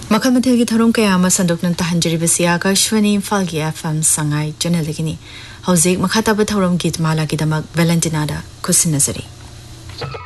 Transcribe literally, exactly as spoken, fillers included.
मखल मथल की थरों कया अमा संदोकन तहंजरिबसी आकाशवाणी इम्फाल की एफएम संगाई चैनल लगनी हौजिक मखाताब थौरम गीत माला की दमक वेलेंटिनादा खुसिनजरी।